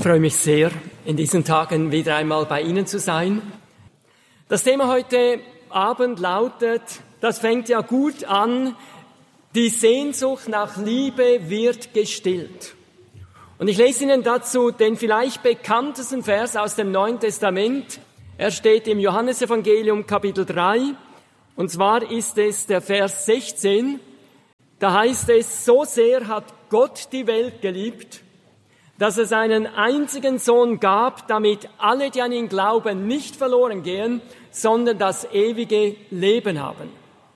Ich freue mich sehr, in diesen Tagen wieder einmal bei Ihnen zu sein. Das Thema heute Abend lautet, das fängt ja gut an, die Sehnsucht nach Liebe wird gestillt. Und ich lese Ihnen dazu den vielleicht bekanntesten Vers aus dem Neuen Testament. Er steht im Johannesevangelium Kapitel 3. Und zwar ist es der Vers 16. Da heißt es, so sehr hat Gott die Welt geliebt, dass er seinen einzigen Sohn gab, damit alle, die an ihn glauben, nicht verloren gehen, sondern das ewige Leben haben.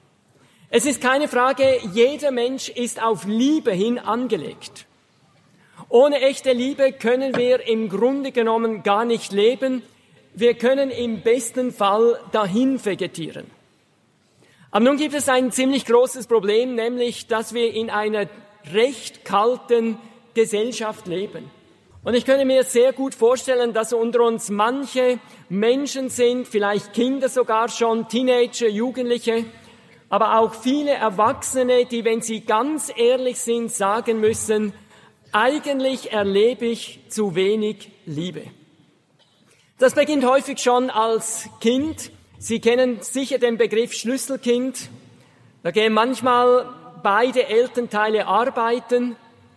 Es ist keine Frage, jeder Mensch ist auf Liebe hin angelegt. Ohne echte Liebe können wir im Grunde genommen gar nicht leben. Wir können im besten Fall dahin vegetieren. Aber nun gibt es ein ziemlich großes Problem, nämlich, dass wir in einer recht kalten Gesellschaft leben. Und ich könnte mir sehr gut vorstellen, dass unter uns manche Menschen sind, vielleicht Kinder sogar schon, Teenager, Jugendliche, aber auch viele Erwachsene, die, wenn sie ganz ehrlich sind, sagen müssen, eigentlich erlebe ich zu wenig Liebe. Das beginnt häufig schon als Kind. Sie kennen sicher den Begriff Schlüsselkind. Da gehen manchmal beide Elternteile arbeiten,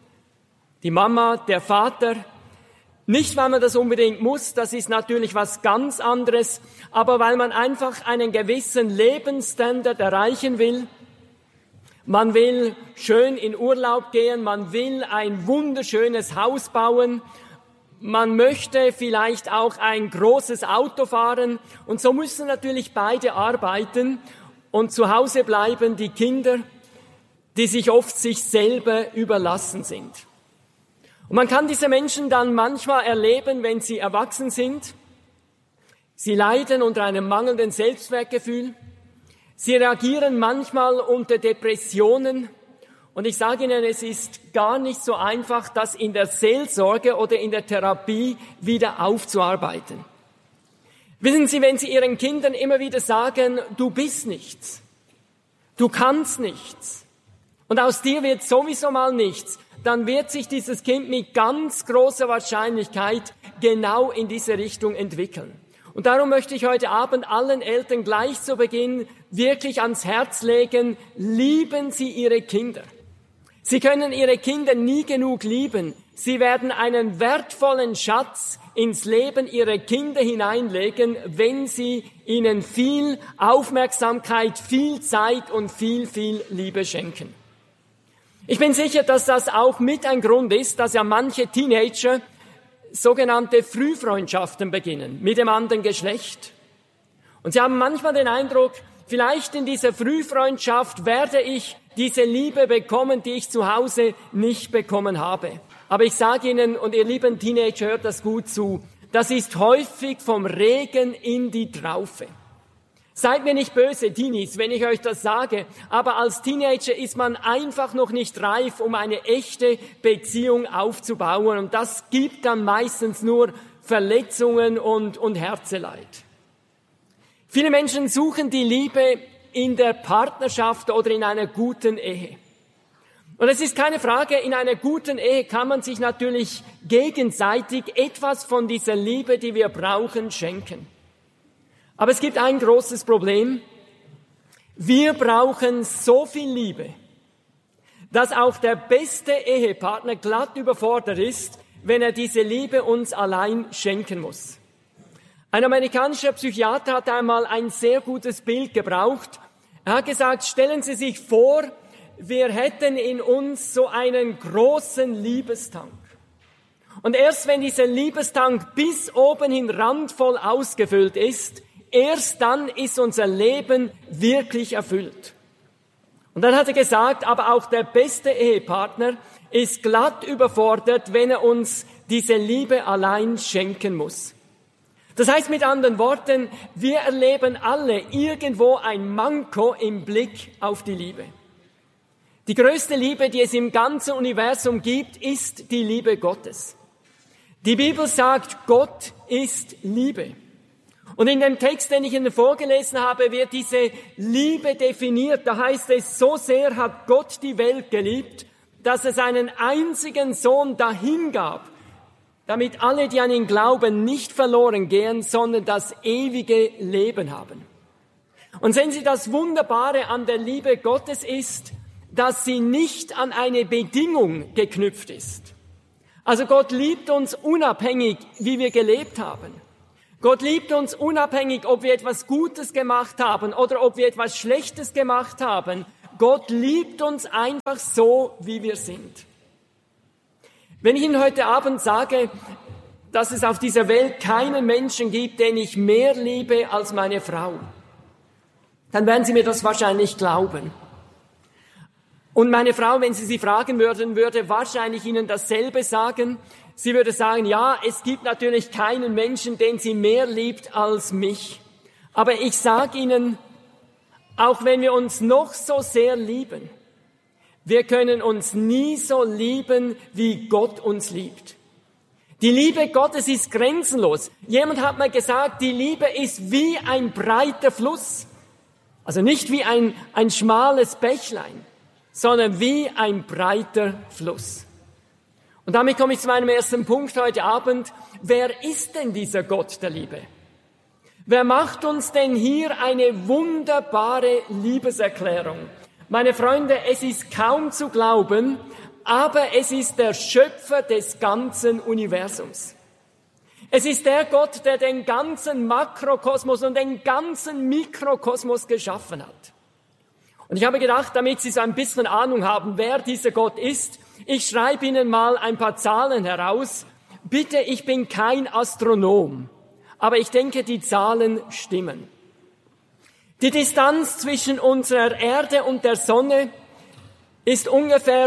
die Mama, der Vater. Nicht, weil man das unbedingt muss, das ist natürlich was ganz anderes, aber weil man einfach einen gewissen Lebensstandard erreichen will. Man will schön in Urlaub gehen, man will ein wunderschönes Haus bauen, man möchte vielleicht auch ein großes Auto fahren und so müssen natürlich beide arbeiten und zu Hause bleiben die Kinder, die sich oft sich selber überlassen sind. Und man kann diese Menschen dann manchmal erleben, wenn sie erwachsen sind. Sie leiden unter einem mangelnden Selbstwertgefühl. Sie reagieren manchmal unter Depressionen. Und ich sage Ihnen, es ist gar nicht so einfach, das in der Seelsorge oder in der Therapie wieder aufzuarbeiten. Wissen Sie, wenn Sie Ihren Kindern immer wieder sagen, du bist nichts, du kannst nichts und aus dir wird sowieso mal nichts, dann wird sich dieses Kind mit ganz großer Wahrscheinlichkeit genau in diese Richtung entwickeln. Und darum möchte ich heute Abend allen Eltern gleich zu Beginn wirklich ans Herz legen, lieben Sie Ihre Kinder. Sie können Ihre Kinder nie genug lieben. Sie werden einen wertvollen Schatz ins Leben Ihrer Kinder hineinlegen, wenn Sie ihnen viel Aufmerksamkeit, viel Zeit und viel Liebe schenken. Ich bin sicher, dass das auch mit ein Grund ist, dass ja manche Teenager sogenannte Frühfreundschaften beginnen mit dem anderen Geschlecht. Und sie haben manchmal den Eindruck, vielleicht in dieser Frühfreundschaft werde ich diese Liebe bekommen, die ich zu Hause nicht bekommen habe. Aber ich sage Ihnen, und ihr lieben Teenager, hört das gut zu, das ist häufig vom Regen in die Traufe. Seid mir nicht böse, Teenies, wenn ich euch das sage, aber als Teenager ist man einfach noch nicht reif, um eine echte Beziehung aufzubauen. Und das gibt dann meistens nur Verletzungen und Herzeleid. Viele Menschen suchen die Liebe in der Partnerschaft oder in einer guten Ehe. Und es ist keine Frage, in einer guten Ehe kann man sich natürlich gegenseitig etwas von dieser Liebe, die wir brauchen, schenken. Aber es gibt ein großes Problem. Wir brauchen so viel Liebe, dass auch der beste Ehepartner glatt überfordert ist, wenn er diese Liebe uns allein schenken muss. Ein amerikanischer Psychiater hat einmal ein sehr gutes Bild gebraucht. Er hat gesagt, stellen Sie sich vor, wir hätten in uns so einen großen Liebestank. Und erst wenn dieser Liebestank bis oben hin randvoll ausgefüllt ist, erst dann ist unser Leben wirklich erfüllt. Und dann hat er gesagt, aber auch der beste Ehepartner ist glatt überfordert, wenn er uns diese Liebe allein schenken muss. Das heißt mit anderen Worten, wir erleben alle irgendwo ein Manko im Blick auf die Liebe. Die größte Liebe, die es im ganzen Universum gibt, ist die Liebe Gottes. Die Bibel sagt, Gott ist Liebe. Und in dem Text, den ich Ihnen vorgelesen habe, wird diese Liebe definiert. Da heißt es, so sehr hat Gott die Welt geliebt, dass er seinen einzigen Sohn dahingab, damit alle, die an ihn glauben, nicht verloren gehen, sondern das ewige Leben haben. Und sehen Sie, das Wunderbare an der Liebe Gottes ist, dass sie nicht an eine Bedingung geknüpft ist. Also Gott liebt uns unabhängig, wie wir gelebt haben. Gott liebt uns unabhängig, ob wir etwas Gutes gemacht haben oder ob wir etwas Schlechtes gemacht haben. Gott liebt uns einfach so, wie wir sind. Wenn ich Ihnen heute Abend sage, dass es auf dieser Welt keinen Menschen gibt, den ich mehr liebe als meine Frau, dann werden Sie mir das wahrscheinlich glauben. Und meine Frau, wenn Sie sie fragen würden, würde wahrscheinlich Ihnen dasselbe sagen. Sie würde sagen, ja, es gibt natürlich keinen Menschen, den sie mehr liebt als mich. Aber ich sage Ihnen, auch wenn wir uns noch so sehr lieben, wir können uns nie so lieben, wie Gott uns liebt. Die Liebe Gottes ist grenzenlos. Jemand hat mal gesagt, die Liebe ist wie ein breiter Fluss. Also nicht wie ein schmales Bächlein, sondern wie ein breiter Fluss. Und damit komme ich zu meinem ersten Punkt heute Abend. Wer ist denn dieser Gott der Liebe? Wer macht uns denn hier eine wunderbare Liebeserklärung? Meine Freunde, es ist kaum zu glauben, aber es ist der Schöpfer des ganzen Universums. Es ist der Gott, der den ganzen Makrokosmos und den ganzen Mikrokosmos geschaffen hat. Und ich habe gedacht, damit Sie so ein bisschen Ahnung haben, wer dieser Gott ist, ich schreibe Ihnen mal ein paar Zahlen heraus. Bitte, ich bin kein Astronom, aber ich denke, die Zahlen stimmen. Die Distanz zwischen unserer Erde und der Sonne ist ungefähr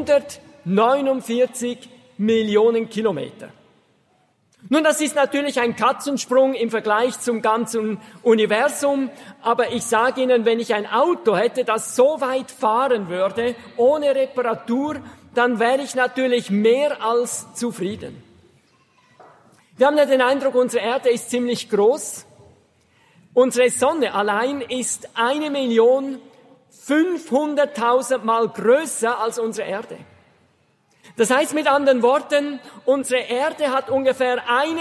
149 Millionen Kilometer. Nun, das ist natürlich ein Katzensprung im Vergleich zum ganzen Universum, aber ich sage Ihnen, wenn ich ein Auto hätte, das so weit fahren würde, ohne Reparatur, dann wäre ich natürlich mehr als zufrieden. Wir haben ja den Eindruck, unsere Erde ist ziemlich groß. Unsere Sonne allein ist 1.500.000 Mal größer als unsere Erde. Das heißt mit anderen Worten, unsere Erde hat ungefähr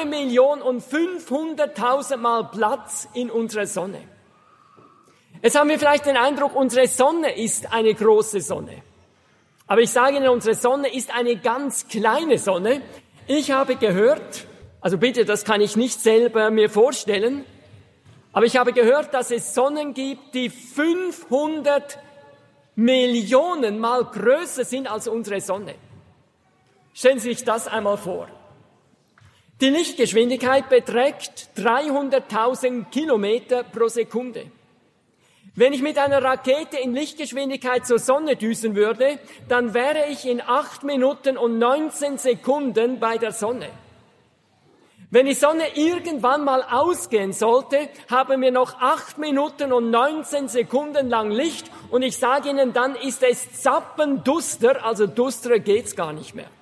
1.500.000 Mal Platz in unserer Sonne. Jetzt haben wir vielleicht den Eindruck, unsere Sonne ist eine große Sonne. Aber ich sage Ihnen, unsere Sonne ist eine ganz kleine Sonne. Ich habe gehört, also bitte, das kann ich nicht selber mir vorstellen, aber ich habe gehört, dass es Sonnen gibt, die 500 Millionen Mal größer sind als unsere Sonne. Stellen Sie sich das einmal vor. Die Lichtgeschwindigkeit beträgt 300.000 Kilometer pro Sekunde. Wenn ich mit einer Rakete in Lichtgeschwindigkeit zur Sonne düsen würde, dann wäre ich in 8 Minuten und 19 Sekunden bei der Sonne. Wenn die Sonne irgendwann mal ausgehen sollte, haben wir noch 8 Minuten und 19 Sekunden lang Licht und ich sage Ihnen, dann ist es zappenduster, also dusterer geht's gar nicht mehr.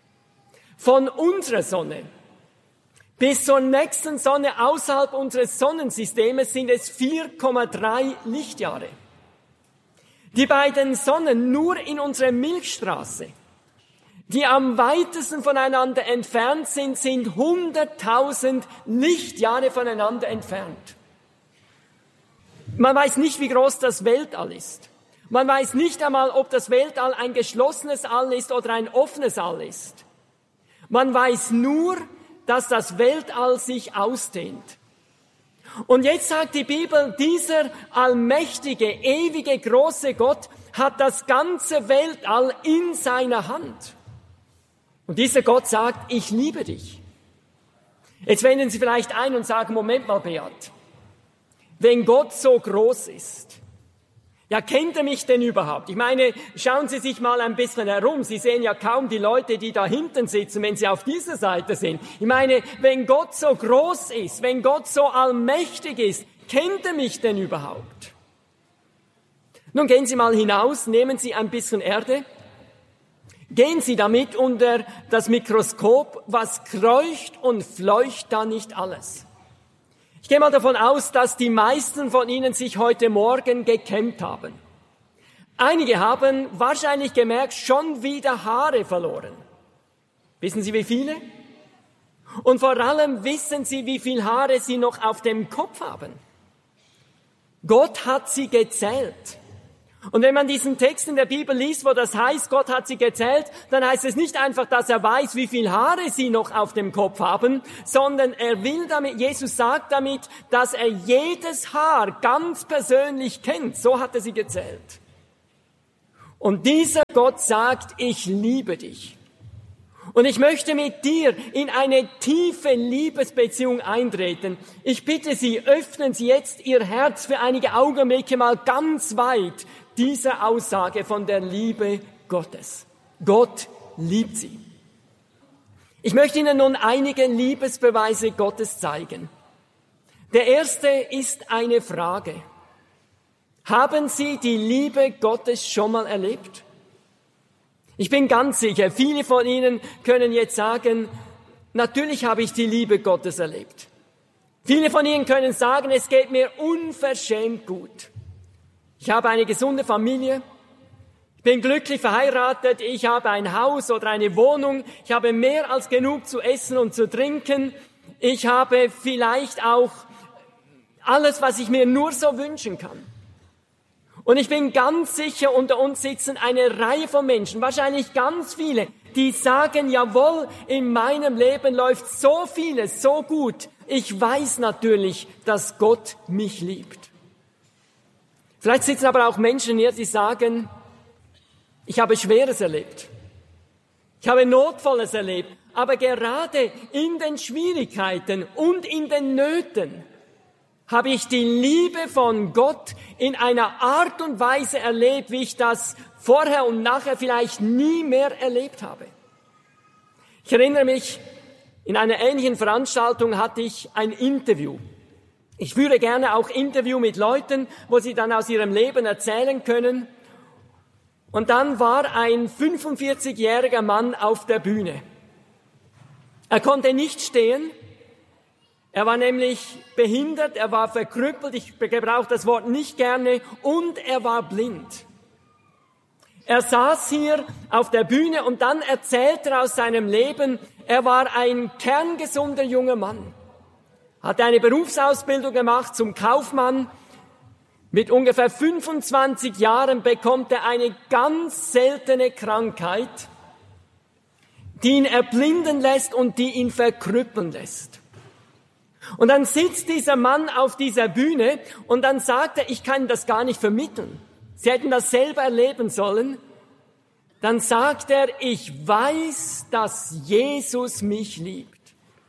Von unserer Sonne bis zur nächsten Sonne außerhalb unseres Sonnensystems sind es 4,3 Lichtjahre. Die beiden Sonnen nur in unserer Milchstraße, die am weitesten voneinander entfernt sind, sind 100.000 Lichtjahre voneinander entfernt. Man weiß nicht, wie groß das Weltall ist. Man weiß nicht einmal, ob das Weltall ein geschlossenes All ist oder ein offenes All ist. Man weiß nur, dass das Weltall sich ausdehnt. Und jetzt sagt die Bibel, dieser allmächtige, ewige, große Gott hat das ganze Weltall in seiner Hand. Und dieser Gott sagt, ich liebe dich. Jetzt wenden Sie vielleicht ein und sagen, Moment mal, Beat, wenn Gott so groß ist, ja, kennt er mich denn überhaupt? Ich meine, schauen Sie sich mal ein bisschen herum. Sie sehen ja kaum die Leute, die da hinten sitzen, wenn Sie auf dieser Seite sind. Ich meine, wenn Gott so groß ist, wenn Gott so allmächtig ist, kennt er mich denn überhaupt? Nun gehen Sie mal hinaus, nehmen Sie ein bisschen Erde, gehen Sie damit unter das Mikroskop, was kreucht und fleucht da nicht alles. Ich gehe mal davon aus, dass die meisten von Ihnen sich heute Morgen gekämmt haben. Einige haben wahrscheinlich gemerkt, schon wieder Haare verloren. Wissen Sie, wie viele? Und vor allem wissen sie, wie viel Haare sie noch auf dem Kopf haben. Gott hat sie gezählt. Und wenn man diesen Text in der Bibel liest, wo das heißt, Gott hat sie gezählt, dann heißt es nicht einfach, dass er weiß, wie viel Haare sie noch auf dem Kopf haben, sondern er will damit, Jesus sagt damit, dass er jedes Haar ganz persönlich kennt. So hat er sie gezählt. Und dieser Gott sagt, ich liebe dich. Und ich möchte mit dir in eine tiefe Liebesbeziehung eintreten. Ich bitte Sie, öffnen Sie jetzt Ihr Herz für einige Augenblicke mal ganz weit dieser Aussage von der Liebe Gottes. Gott liebt Sie. Ich möchte Ihnen nun einige Liebesbeweise Gottes zeigen. Der erste ist eine Frage. Haben Sie die Liebe Gottes schon mal erlebt? Ich bin ganz sicher, viele von Ihnen können jetzt sagen, natürlich habe ich die Liebe Gottes erlebt. Viele von Ihnen können sagen, es geht mir unverschämt gut. Ich habe eine gesunde Familie, ich bin glücklich verheiratet, ich habe ein Haus oder eine Wohnung, ich habe mehr als genug zu essen und zu trinken, ich habe vielleicht auch alles, was ich mir nur so wünschen kann. Und ich bin ganz sicher, unter uns sitzen eine Reihe von Menschen, wahrscheinlich ganz viele, die sagen, jawohl, in meinem Leben läuft so vieles so gut. Ich weiß natürlich, dass Gott mich liebt. Vielleicht sitzen aber auch Menschen hier, die sagen, ich habe Schweres erlebt. Ich habe Notvolles erlebt. Aber gerade in den Schwierigkeiten und in den Nöten habe ich die Liebe von Gott in einer Art und Weise erlebt, wie ich das vorher und nachher vielleicht nie mehr erlebt habe. Ich erinnere mich, in einer ähnlichen Veranstaltung hatte ich ein Interview. Ich führe gerne auch Interview mit Leuten, wo sie dann aus ihrem Leben erzählen können. Und dann war ein 45-jähriger Mann auf der Bühne. Er konnte nicht stehen. Er war nämlich behindert, er war verkrüppelt, ich gebrauche das Wort nicht gerne, und er war blind. Er saß hier auf der Bühne und dann erzählte er aus seinem Leben, er war ein kerngesunder junger Mann, hatte eine Berufsausbildung gemacht zum Kaufmann. Mit ungefähr 25 Jahren bekommt er eine ganz seltene Krankheit, die ihn erblinden lässt und die ihn verkrüppeln lässt. Und dann sitzt dieser Mann auf dieser Bühne und dann sagt er, ich kann das gar nicht vermitteln. Sie hätten das selber erleben sollen. Dann sagt er, ich weiß, dass Jesus mich liebt.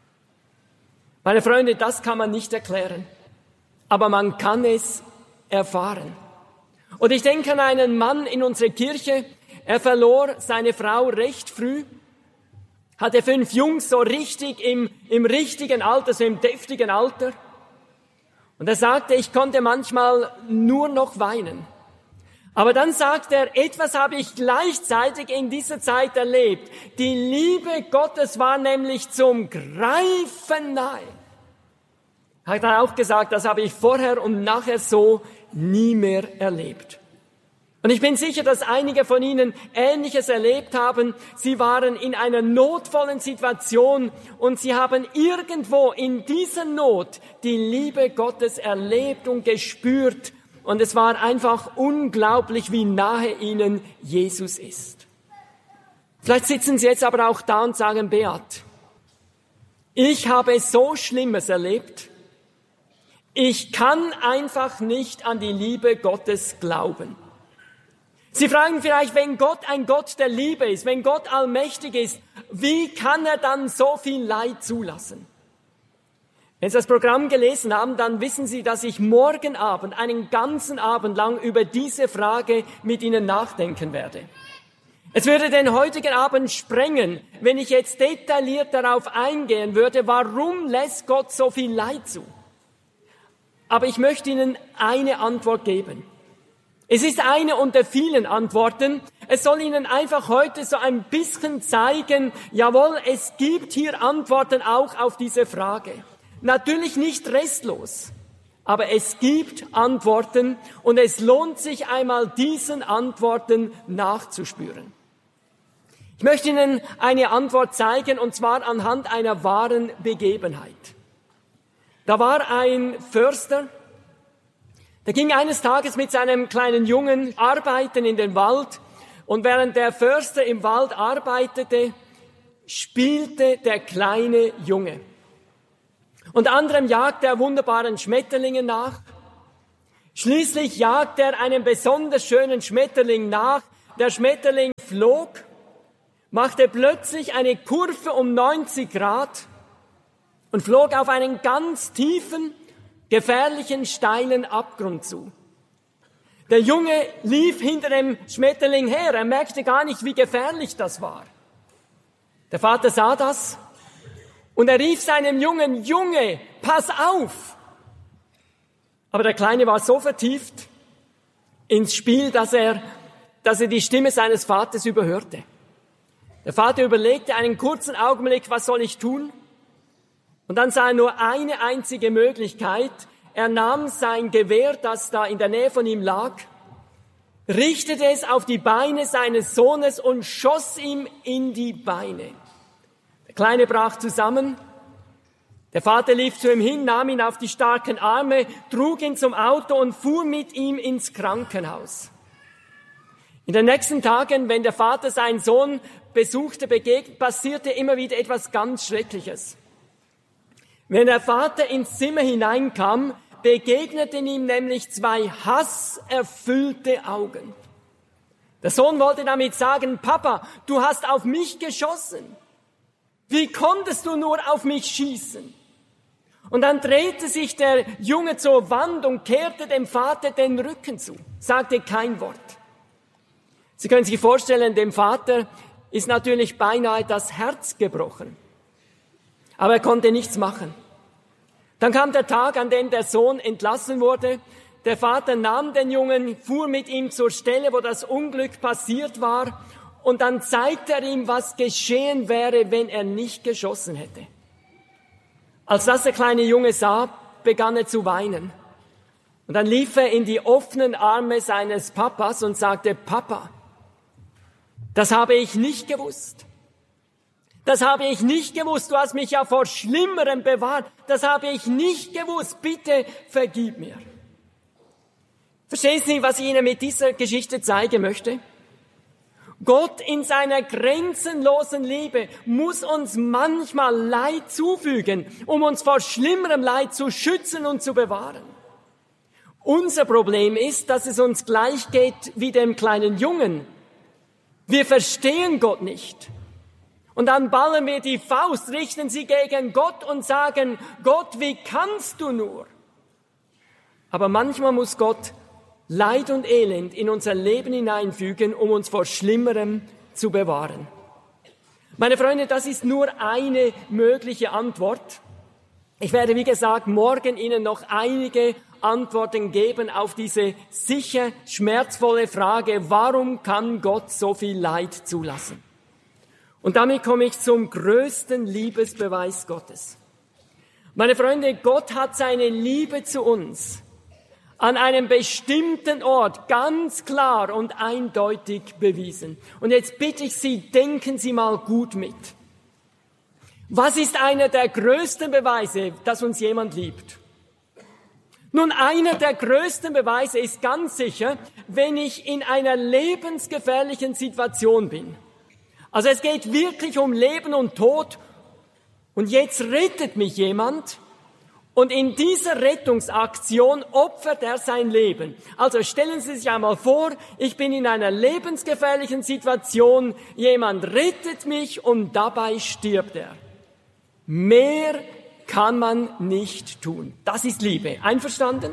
Meine Freunde, das kann man nicht erklären, aber man kann es erfahren. Und ich denke an einen Mann in unserer Kirche, er verlor seine Frau recht früh, hatte 5 Jungs so richtig im richtigen Alter, so im deftigen Alter. Und er sagte, ich konnte manchmal nur noch weinen. Aber dann sagt er, etwas habe ich gleichzeitig in dieser Zeit erlebt. Die Liebe Gottes war nämlich zum Greifen nahe. Er hat dann auch gesagt, das habe ich vorher und nachher so nie mehr erlebt. Und ich bin sicher, dass einige von Ihnen Ähnliches erlebt haben. Sie waren in einer notvollen Situation und sie haben irgendwo in dieser Not die Liebe Gottes erlebt und gespürt. Und es war einfach unglaublich, wie nahe Ihnen Jesus ist. Vielleicht sitzen Sie jetzt aber auch da und sagen, Beat, ich habe so Schlimmes erlebt. Ich kann einfach nicht an die Liebe Gottes glauben. Sie fragen vielleicht, wenn Gott ein Gott der Liebe ist, wenn Gott allmächtig ist, wie kann er dann so viel Leid zulassen? Wenn Sie das Programm gelesen haben, dann wissen Sie, dass ich morgen Abend, einen ganzen Abend lang über diese Frage mit Ihnen nachdenken werde. Es würde den heutigen Abend sprengen, wenn ich jetzt detailliert darauf eingehen würde, warum lässt Gott so viel Leid zu? Aber ich möchte Ihnen eine Antwort geben. Es ist eine unter vielen Antworten. Es soll Ihnen einfach heute so ein bisschen zeigen, jawohl, es gibt hier Antworten auch auf diese Frage. Natürlich nicht restlos, aber es gibt Antworten und es lohnt sich einmal, diesen Antworten nachzuspüren. Ich möchte Ihnen eine Antwort zeigen, und zwar anhand einer wahren Begebenheit. Da war ein Förster, der ging eines Tages mit seinem kleinen Jungen arbeiten in den Wald, und während der Förster im Wald arbeitete, spielte der kleine Junge. Unter anderem jagte er wunderbaren Schmetterlingen nach. Schließlich jagte er einen besonders schönen Schmetterling nach. Der Schmetterling flog, machte plötzlich eine Kurve um 90 Grad und flog auf einen ganz tiefen, gefährlichen, steilen Abgrund zu. Der Junge lief hinter dem Schmetterling her. Er merkte gar nicht, wie gefährlich das war. Der Vater sah das und er rief seinem Jungen: Junge, pass auf! Aber der Kleine war so vertieft ins Spiel, dass er die Stimme seines Vaters überhörte. Der Vater überlegte einen kurzen Augenblick, was soll ich tun? Und dann sah er nur eine einzige Möglichkeit. Er nahm sein Gewehr, das da in der Nähe von ihm lag, richtete es auf die Beine seines Sohnes und schoss ihm in die Beine. Der Kleine brach zusammen. Der Vater lief zu ihm hin, nahm ihn auf die starken Arme, trug ihn zum Auto und fuhr mit ihm ins Krankenhaus. In den nächsten Tagen, wenn der Vater seinen Sohn besuchte, passierte immer wieder etwas ganz Schreckliches. Wenn der Vater ins Zimmer hineinkam, begegneten ihm nämlich zwei hasserfüllte Augen. Der Sohn wollte damit sagen: Papa, du hast auf mich geschossen. Wie konntest du nur auf mich schießen? Und dann drehte sich der Junge zur Wand und kehrte dem Vater den Rücken zu, sagte kein Wort. Sie können sich vorstellen, dem Vater ist natürlich beinahe das Herz gebrochen. Aber er konnte nichts machen. Dann kam der Tag, an dem der Sohn entlassen wurde. Der Vater nahm den Jungen, fuhr mit ihm zur Stelle, wo das Unglück passiert war, und dann zeigte er ihm, was geschehen wäre, wenn er nicht geschossen hätte. Als das der kleine Junge sah, begann er zu weinen. Und dann lief er in die offenen Arme seines Papas und sagte: Papa, das habe ich nicht gewusst. Das habe ich nicht gewusst. Du hast mich ja vor Schlimmerem bewahrt. Das habe ich nicht gewusst. Bitte vergib mir. Verstehen Sie, was ich Ihnen mit dieser Geschichte zeigen möchte? Gott in seiner grenzenlosen Liebe muss uns manchmal Leid zufügen, um uns vor schlimmerem Leid zu schützen und zu bewahren. Unser Problem ist, dass es uns gleich geht wie dem kleinen Jungen. Wir verstehen Gott nicht. Und dann ballen wir die Faust, richten sie gegen Gott und sagen: Gott, wie kannst du nur? Aber manchmal muss Gott Leid und Elend in unser Leben hineinfügen, um uns vor Schlimmerem zu bewahren. Meine Freunde, das ist nur eine mögliche Antwort. Ich werde, wie gesagt, morgen Ihnen noch einige Antworten geben auf diese sicher schmerzvolle Frage: Warum kann Gott so viel Leid zulassen? Und damit komme ich zum größten Liebesbeweis Gottes. Meine Freunde, Gott hat seine Liebe zu uns an einem bestimmten Ort ganz klar und eindeutig bewiesen. Und jetzt bitte ich Sie, denken Sie mal gut mit. Was ist einer der größten Beweise, dass uns jemand liebt? Nun, einer der größten Beweise ist ganz sicher, wenn ich in einer lebensgefährlichen Situation bin. Also es geht wirklich um Leben und Tod, und jetzt rettet mich jemand, und in dieser Rettungsaktion opfert er sein Leben. Also stellen Sie sich einmal vor, ich bin in einer lebensgefährlichen Situation, jemand rettet mich und dabei stirbt er. Mehr kann man nicht tun. Das ist Liebe. Einverstanden?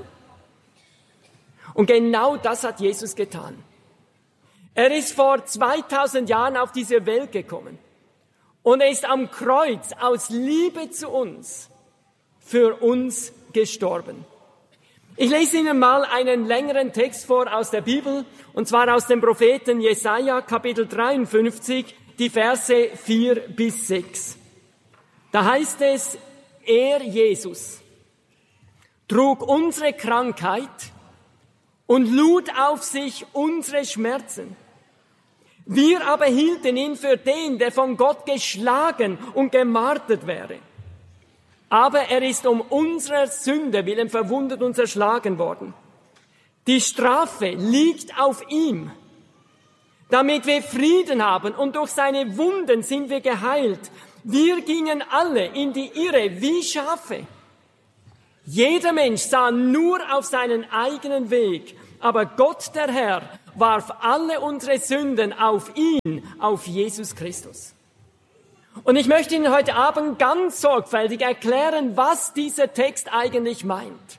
Und genau das hat Jesus getan. Er ist vor 2000 Jahren auf diese Welt gekommen. Und er ist am Kreuz aus Liebe zu uns für uns gestorben. Ich lese Ihnen mal einen längeren Text vor aus der Bibel, und zwar aus dem Propheten Jesaja, Kapitel 53, die Verse 4 bis 6. Da heißt es: Er, Jesus, trug unsere Krankheit und lud auf sich unsere Schmerzen. Wir aber hielten ihn für den, der von Gott geschlagen und gemartert wäre. Aber er ist um unserer Sünde willen verwundet und zerschlagen worden. Die Strafe liegt auf ihm, damit wir Frieden haben, und durch seine Wunden sind wir geheilt. Wir gingen alle in die Irre wie Schafe. Jeder Mensch sah nur auf seinen eigenen Weg, aber Gott, der Herr, warf alle unsere Sünden auf ihn, auf Jesus Christus. Und ich möchte Ihnen heute Abend ganz sorgfältig erklären, was dieser Text eigentlich meint.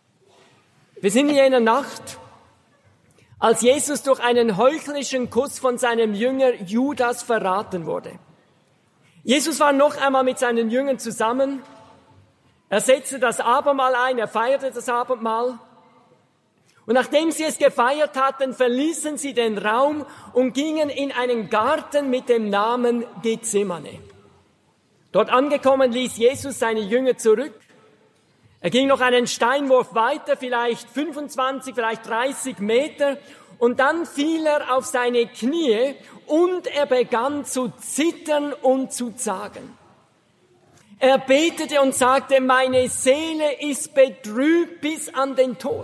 Wir sind in jener Nacht, als Jesus durch einen heuchlischen Kuss von seinem Jünger Judas verraten wurde. Jesus war noch einmal mit seinen Jüngern zusammen. Er setzte das Abendmahl ein, er feierte das Abendmahl. Und nachdem sie es gefeiert hatten, verließen sie den Raum und gingen in einen Garten mit dem Namen Gethsemane. Dort angekommen ließ Jesus seine Jünger zurück. Er ging noch einen Steinwurf weiter, vielleicht 25, vielleicht 30 Meter, und dann fiel er auf seine Knie und er begann zu zittern und zu zagen. Er betete und sagte, meine Seele ist betrübt bis an den Tod.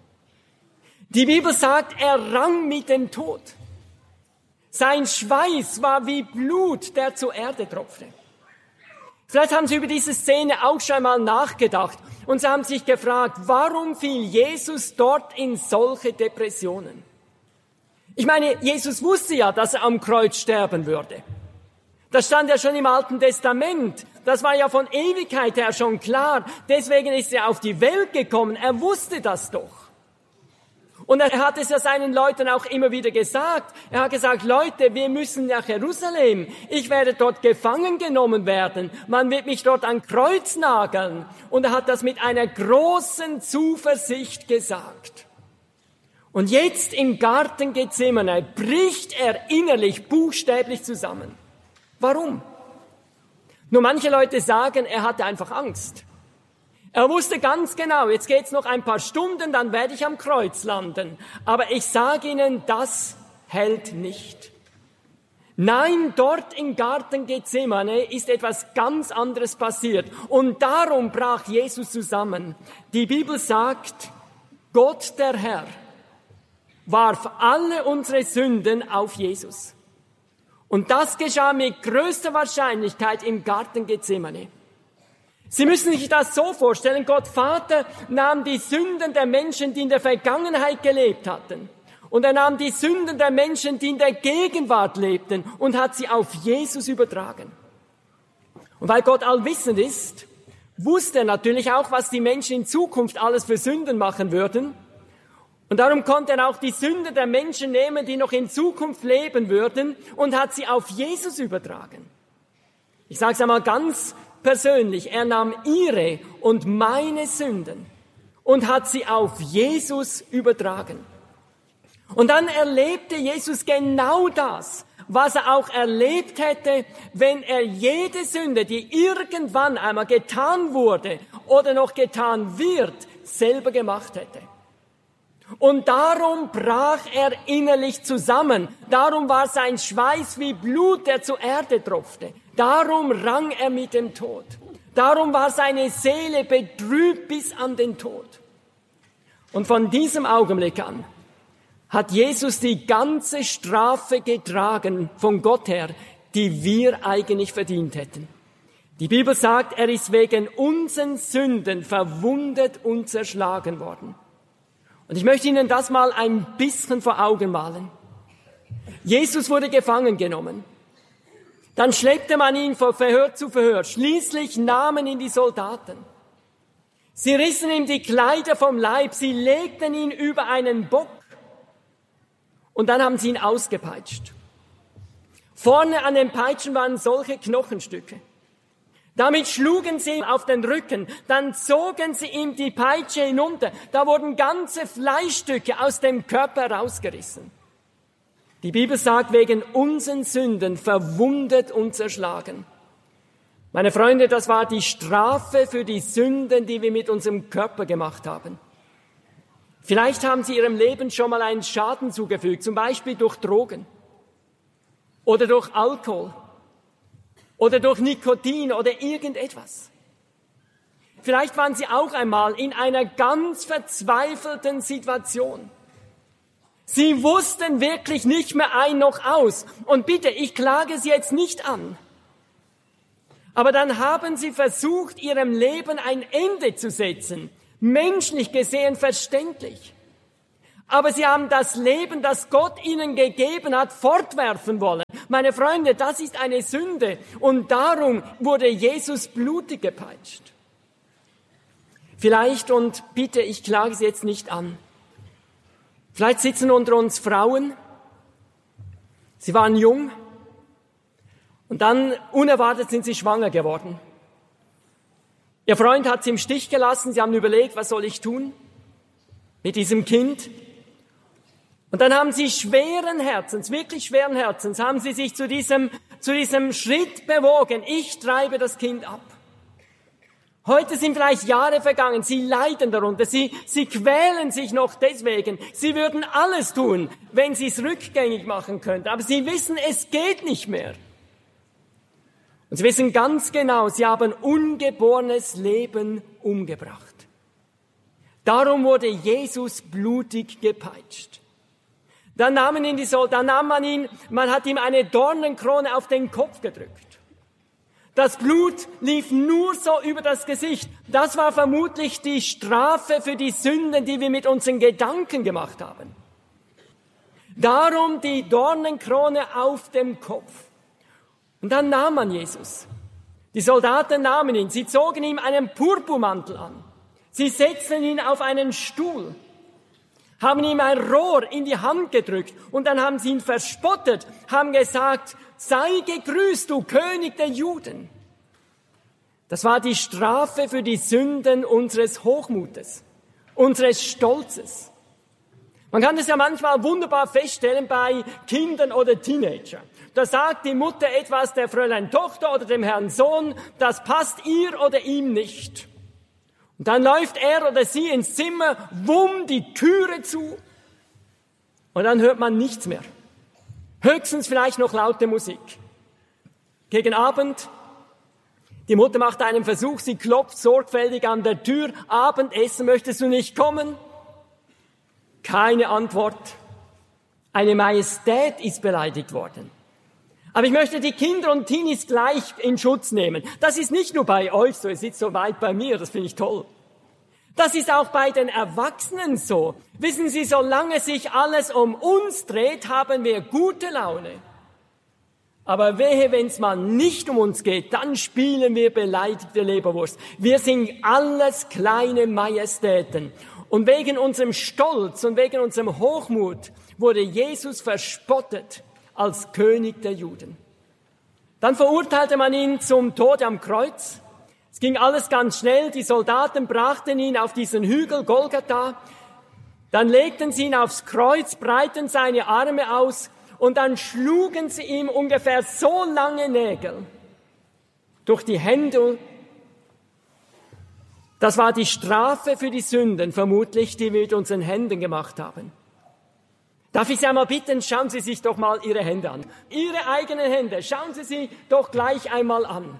Die Bibel sagt, er rang mit dem Tod. Sein Schweiß war wie Blut, der zur Erde tropfte. Vielleicht haben Sie über diese Szene auch schon mal nachgedacht und Sie haben sich gefragt, warum fiel Jesus dort in solche Depressionen? Ich meine, Jesus wusste ja, dass er am Kreuz sterben würde. Das stand ja schon im Alten Testament. Das war ja von Ewigkeit her schon klar. Deswegen ist er auf die Welt gekommen. Er wusste das doch. Und er hat es ja seinen Leuten auch immer wieder gesagt. Er hat gesagt, Leute, wir müssen nach Jerusalem. Ich werde dort gefangen genommen werden. Man wird mich dort an Kreuz nageln. Und er hat das mit einer großen Zuversicht gesagt. Und jetzt im Garten Gethsemane bricht er innerlich buchstäblich zusammen. Warum? Nur manche Leute sagen, er hatte einfach Angst. Er wusste ganz genau, jetzt geht's noch ein paar Stunden, dann werde ich am Kreuz landen. Aber ich sage Ihnen, das hält nicht. Nein, dort im Garten Gethsemane ist etwas ganz anderes passiert. Und darum brach Jesus zusammen. Die Bibel sagt, Gott der Herr warf alle unsere Sünden auf Jesus. Und das geschah mit größter Wahrscheinlichkeit im Garten Gethsemane. Sie müssen sich das so vorstellen, Gott Vater nahm die Sünden der Menschen, die in der Vergangenheit gelebt hatten. Und er nahm die Sünden der Menschen, die in der Gegenwart lebten, und hat sie auf Jesus übertragen. Und weil Gott allwissend ist, wusste er natürlich auch, was die Menschen in Zukunft alles für Sünden machen würden. Und darum konnte er auch die Sünde der Menschen nehmen, die noch in Zukunft leben würden, und hat sie auf Jesus übertragen. Ich sage es einmal ganz persönlich, er nahm ihre und meine Sünden und hat sie auf Jesus übertragen. Und dann erlebte Jesus genau das, was er auch erlebt hätte, wenn er jede Sünde, die irgendwann einmal getan wurde oder noch getan wird, selber gemacht hätte. Und darum brach er innerlich zusammen. Darum war sein Schweiß wie Blut, der zur Erde tropfte. Darum rang er mit dem Tod. Darum war seine Seele betrübt bis an den Tod. Und von diesem Augenblick an hat Jesus die ganze Strafe getragen von Gott her, die wir eigentlich verdient hätten. Die Bibel sagt, er ist wegen unseren Sünden verwundet und zerschlagen worden. Und ich möchte Ihnen das mal ein bisschen vor Augen malen. Jesus wurde gefangen genommen. Dann schleppte man ihn von Verhör zu Verhör. Schließlich nahmen ihn die Soldaten. Sie rissen ihm die Kleider vom Leib. Sie legten ihn über einen Bock. Und dann haben sie ihn ausgepeitscht. Vorne an den Peitschen waren solche Knochenstücke. Damit schlugen sie ihm auf den Rücken, dann zogen sie ihm die Peitsche hinunter. Da wurden ganze Fleischstücke aus dem Körper rausgerissen. Die Bibel sagt, wegen unseren Sünden verwundet und zerschlagen. Meine Freunde, das war die Strafe für die Sünden, die wir mit unserem Körper gemacht haben. Vielleicht haben Sie Ihrem Leben schon mal einen Schaden zugefügt, zum Beispiel durch Drogen. oder durch Alkohol oder durch Nikotin oder irgendetwas. Vielleicht waren Sie auch einmal in einer ganz verzweifelten Situation. Sie wussten wirklich nicht mehr ein noch aus. Und bitte, ich klage Sie jetzt nicht an. Aber dann haben Sie versucht, Ihrem Leben ein Ende zu setzen. Menschlich gesehen verständlich. Aber Sie haben das Leben, das Gott Ihnen gegeben hat, fortwerfen wollen. Meine Freunde, das ist eine Sünde. Und darum wurde Jesus blutig gepeitscht. Vielleicht, und bitte, ich klage Sie jetzt nicht an, vielleicht sitzen unter uns Frauen, sie waren jung und dann unerwartet sind sie schwanger geworden. Ihr Freund hat sie im Stich gelassen, sie haben überlegt, was soll ich tun mit diesem Kind? Und dann haben sie schweren Herzens, wirklich schweren Herzens, haben sie sich zu diesem Schritt bewogen, ich treibe das Kind ab. Heute sind vielleicht Jahre vergangen, sie leiden darunter, sie quälen sich noch deswegen. Sie würden alles tun, wenn sie es rückgängig machen könnten, aber sie wissen, es geht nicht mehr. Und sie wissen ganz genau, sie haben ungeborenes Leben umgebracht. Darum wurde Jesus blutig gepeitscht. Dann man hat ihm eine Dornenkrone auf den Kopf gedrückt. Das Blut lief nur so über das Gesicht. Das war vermutlich die Strafe für die Sünden, die wir mit unseren Gedanken gemacht haben. Darum die Dornenkrone auf dem Kopf. Und dann nahm man Jesus. Die Soldaten nahmen ihn. Sie zogen ihm einen Purpurmantel an. Sie setzten ihn auf einen Stuhl, haben ihm ein Rohr in die Hand gedrückt und dann haben sie ihn verspottet, haben gesagt, sei gegrüßt, du König der Juden. Das war die Strafe für die Sünden unseres Hochmutes, unseres Stolzes. Man kann das ja manchmal wunderbar feststellen bei Kindern oder Teenagern. Da sagt die Mutter etwas der Fräulein Tochter oder dem Herrn Sohn, das passt ihr oder ihm nicht. Und dann läuft er oder sie ins Zimmer, wumm, die Türe zu und dann hört man nichts mehr. Höchstens vielleicht noch laute Musik. Gegen Abend, die Mutter macht einen Versuch, sie klopft sorgfältig an der Tür. Abendessen, möchtest du nicht kommen? Keine Antwort. Eine Majestät ist beleidigt worden. Aber ich möchte die Kinder und Teenies gleich in Schutz nehmen. Das ist nicht nur bei euch so, ihr sitzt so weit bei mir, das finde ich toll. Das ist auch bei den Erwachsenen so. Wissen Sie, solange sich alles um uns dreht, haben wir gute Laune. Aber wehe, wenn es mal nicht um uns geht, dann spielen wir beleidigte Leberwurst. Wir sind alles kleine Majestäten. Und wegen unserem Stolz und wegen unserem Hochmut wurde Jesus verspottet als König der Juden. Dann verurteilte man ihn zum Tod am Kreuz. Es ging alles ganz schnell. Die Soldaten brachten ihn auf diesen Hügel Golgatha. Dann legten sie ihn aufs Kreuz, breiteten seine Arme aus und dann schlugen sie ihm ungefähr so lange Nägel durch die Hände. Das war die Strafe für die Sünden, vermutlich, die wir mit unseren Händen gemacht haben. Darf ich Sie einmal bitten, schauen Sie sich doch mal Ihre Hände an. Ihre eigenen Hände, schauen Sie sie doch gleich einmal an.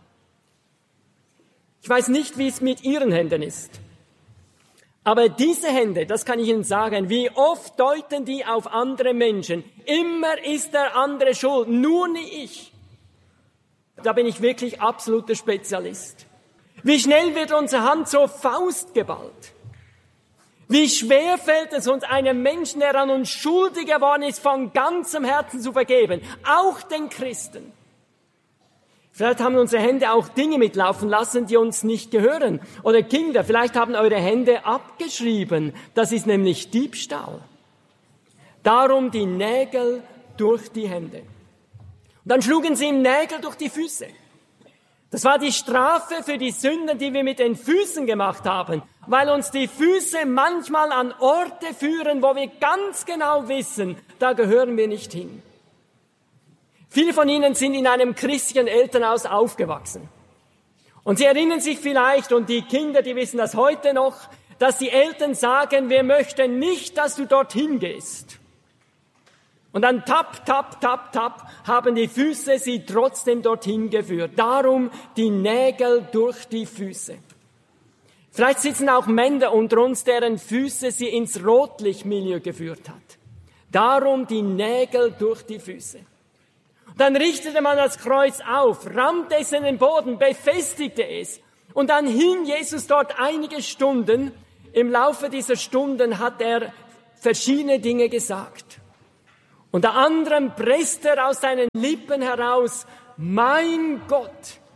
Ich weiß nicht, wie es mit Ihren Händen ist. Aber diese Hände, das kann ich Ihnen sagen, wie oft deuten die auf andere Menschen. Immer ist der andere schuld, nur nicht ich. Da bin ich wirklich absoluter Spezialist. Wie schnell wird unsere Hand zur Faust geballt? Wie schwer fällt es uns, einem Menschen, der an uns schuldig geworden ist, von ganzem Herzen zu vergeben, auch den Christen. Vielleicht haben unsere Hände auch Dinge mitlaufen lassen, die uns nicht gehören. Oder Kinder, vielleicht haben eure Hände abgeschrieben. Das ist nämlich Diebstahl. Darum die Nägel durch die Hände. Und dann schlugen sie ihm Nägel durch die Füße. Das war die Strafe für die Sünden, die wir mit den Füßen gemacht haben, weil uns die Füße manchmal an Orte führen, wo wir ganz genau wissen, da gehören wir nicht hin. Viele von Ihnen sind in einem christlichen Elternhaus aufgewachsen. Und Sie erinnern sich vielleicht, und die Kinder, die wissen das heute noch, dass die Eltern sagen, wir möchten nicht, dass du dorthin gehst. Und dann tap, tap, tap, tap, haben die Füße sie trotzdem dorthin geführt. Darum die Nägel durch die Füße. Vielleicht sitzen auch Männer unter uns, deren Füße sie ins Rotlichtmilieu geführt hat. Darum die Nägel durch die Füße. Dann richtete man das Kreuz auf, rammte es in den Boden, befestigte es. Und dann hing Jesus dort einige Stunden. Im Laufe dieser Stunden hat er verschiedene Dinge gesagt. Unter anderem presste er aus seinen Lippen heraus, mein Gott,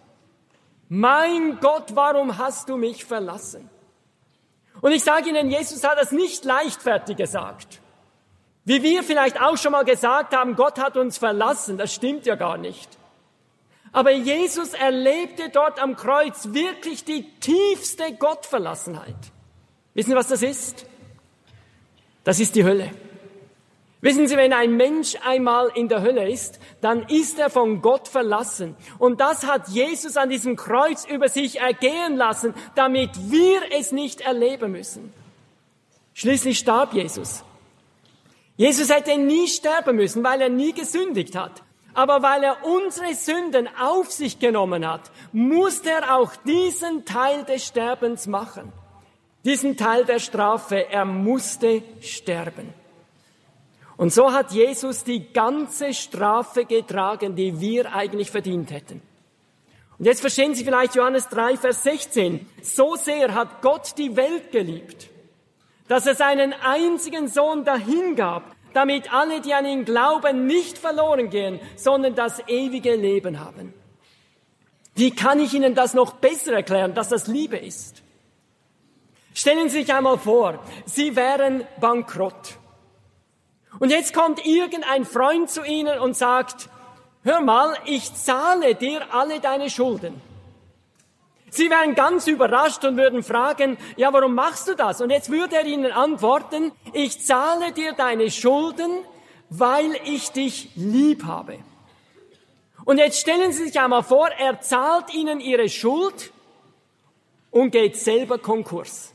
warum hast du mich verlassen? Und ich sage Ihnen, Jesus hat das nicht leichtfertig gesagt. Wie wir vielleicht auch schon mal gesagt haben, Gott hat uns verlassen, das stimmt ja gar nicht. Aber Jesus erlebte dort am Kreuz wirklich die tiefste Gottverlassenheit. Wissen Sie, was das ist? Das ist die Hölle. Wissen Sie, wenn ein Mensch einmal in der Hölle ist, dann ist er von Gott verlassen. Und das hat Jesus an diesem Kreuz über sich ergehen lassen, damit wir es nicht erleben müssen. Schließlich starb Jesus. Jesus hätte nie sterben müssen, weil er nie gesündigt hat. Aber weil er unsere Sünden auf sich genommen hat, musste er auch diesen Teil des Sterbens machen. Diesen Teil der Strafe, er musste sterben. Und so hat Jesus die ganze Strafe getragen, die wir eigentlich verdient hätten. Und jetzt verstehen Sie vielleicht Johannes 3, Vers 16. So sehr hat Gott die Welt geliebt, dass er seinen einzigen Sohn dahingab, damit alle, die an ihn glauben, nicht verloren gehen, sondern das ewige Leben haben. Wie kann ich Ihnen das noch besser erklären, dass das Liebe ist? Stellen Sie sich einmal vor, Sie wären bankrott. Und jetzt kommt irgendein Freund zu Ihnen und sagt, hör mal, ich zahle dir alle deine Schulden. Sie wären ganz überrascht und würden fragen, ja, warum machst du das? Und jetzt würde er Ihnen antworten, ich zahle dir deine Schulden, weil ich dich lieb habe. Und jetzt stellen Sie sich einmal vor, er zahlt Ihnen Ihre Schuld und geht selber Konkurs.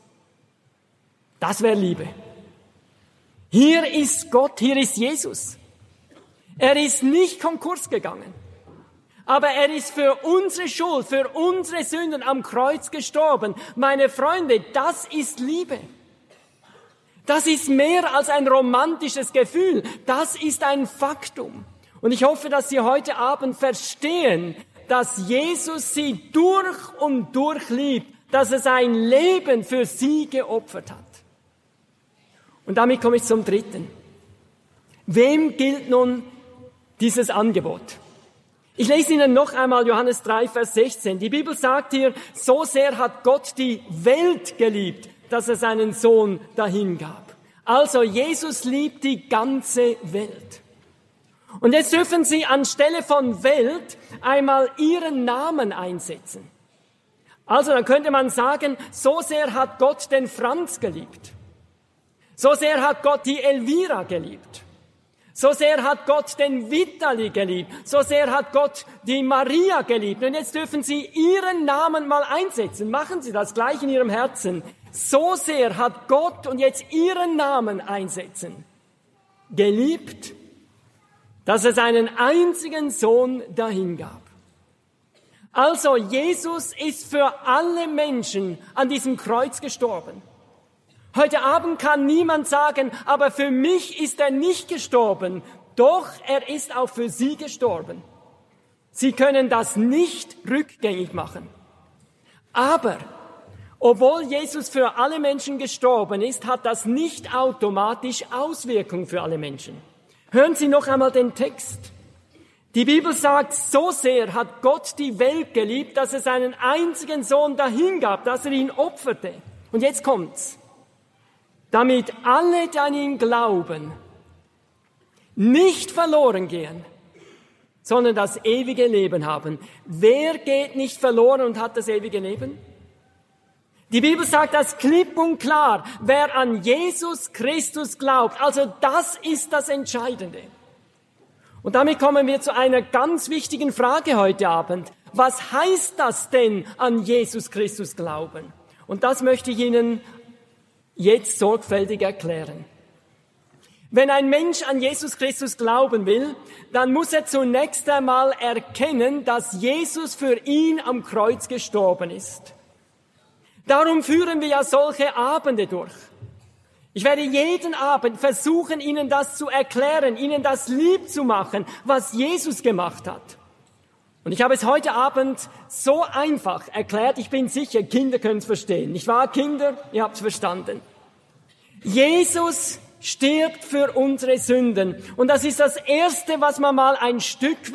Das wäre Liebe. Hier ist Gott, hier ist Jesus. Er ist nicht Konkurs gegangen, aber er ist für unsere Schuld, für unsere Sünden am Kreuz gestorben. Meine Freunde, das ist Liebe. Das ist mehr als ein romantisches Gefühl, das ist ein Faktum. Und ich hoffe, dass Sie heute Abend verstehen, dass Jesus Sie durch und durch liebt, dass er sein Leben für Sie geopfert hat. Und damit komme ich zum dritten. Wem gilt nun dieses Angebot? Ich lese Ihnen noch einmal Johannes 3, Vers 16. Die Bibel sagt hier, so sehr hat Gott die Welt geliebt, dass er seinen Sohn dahingab. Also Jesus liebt die ganze Welt. Und jetzt dürfen Sie anstelle von Welt einmal Ihren Namen einsetzen. Also dann könnte man sagen, so sehr hat Gott den Franz geliebt. So sehr hat Gott die Elvira geliebt. So sehr hat Gott den Vitali geliebt. So sehr hat Gott die Maria geliebt. Und jetzt dürfen Sie Ihren Namen mal einsetzen. Machen Sie das gleich in Ihrem Herzen. So sehr hat Gott, und jetzt Ihren Namen einsetzen, geliebt, dass er seinen einzigen Sohn dahingab. Also Jesus ist für alle Menschen an diesem Kreuz gestorben. Heute Abend kann niemand sagen, aber für mich ist er nicht gestorben. Doch, er ist auch für Sie gestorben. Sie können das nicht rückgängig machen. Aber, obwohl Jesus für alle Menschen gestorben ist, hat das nicht automatisch Auswirkungen für alle Menschen. Hören Sie noch einmal den Text. Die Bibel sagt, so sehr hat Gott die Welt geliebt, dass er seinen einzigen Sohn dahingab, dass er ihn opferte. Und jetzt kommt's. Damit alle, die an ihn glauben, nicht verloren gehen, sondern das ewige Leben haben. Wer geht nicht verloren und hat das ewige Leben? Die Bibel sagt das klipp und klar. Wer an Jesus Christus glaubt, also das ist das Entscheidende. Und damit kommen wir zu einer ganz wichtigen Frage heute Abend. Was heißt das denn, an Jesus Christus glauben? Und das möchte ich Ihnen jetzt sorgfältig erklären. Wenn ein Mensch an Jesus Christus glauben will, dann muss er zunächst einmal erkennen, dass Jesus für ihn am Kreuz gestorben ist. Darum führen wir ja solche Abende durch. Ich werde jeden Abend versuchen, Ihnen das zu erklären, Ihnen das lieb zu machen, was Jesus gemacht hat. Und ich habe es heute Abend so einfach erklärt, ich bin sicher, Kinder können es verstehen. Nicht wahr, Kinder? Ihr habt es verstanden. Jesus stirbt für unsere Sünden. Und das ist das Erste, was man mal ein Stück